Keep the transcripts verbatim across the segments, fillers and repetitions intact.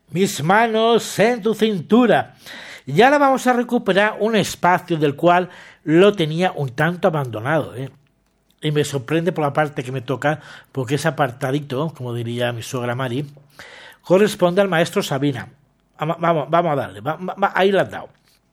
mis manos en tu cintura. Y ahora vamos a recuperar un espacio del cual lo tenía un tanto abandonado, ¿eh? Y me sorprende por la parte que me toca, porque ese apartadito, como diría mi suegra Mari, corresponde al maestro Sabina. Vamos, vamos a darle, va, va, ahí lo has dado.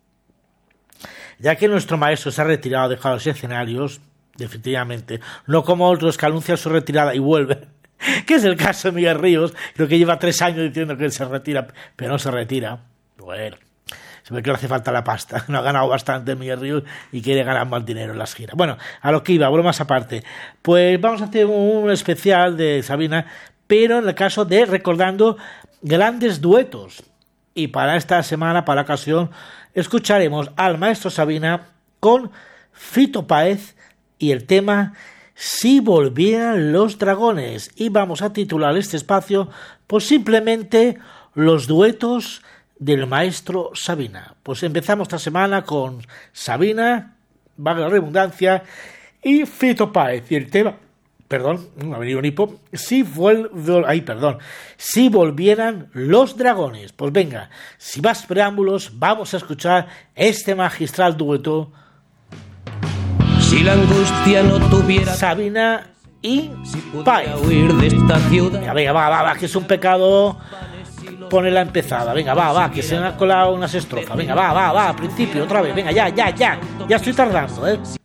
Ya que nuestro maestro se ha retirado, dejado los escenarios, definitivamente, no como otros que anuncian su retirada y vuelven, que es el caso de Miguel Ríos, creo que lleva tres años diciendo que él se retira, pero no se retira. Bueno, se ve que le hace falta la pasta, no ha ganado bastante Miguel Ríos y quiere ganar más dinero en las giras. Bueno, a lo que iba, bromas aparte, pues vamos a hacer un especial de Sabina, pero en el caso de recordando grandes duetos. Y para esta semana, para la ocasión, escucharemos al maestro Sabina con Fito Páez y el tema Si volvieran los dragones. Y vamos a titular este espacio pues simplemente Los duetos del maestro Sabina. Pues empezamos esta semana con Sabina, valga la redundancia, y Fito Páez y el tema, perdón, me ha venido un hipo, si vuelvo, ay, perdón, si volvieran los dragones. Pues venga, sin más preámbulos, vamos a escuchar este magistral dueto. Si la angustia no tuviera Sabina y si Páez. Huir de esta ciudad. Venga, venga, va, va, va, que es un pecado ponerla empezada. Venga, va, va, que se me han colado unas estrofas. Venga, va, va, va, al principio, otra vez. Venga, ya, ya, ya. Ya estoy tardando, ¿eh?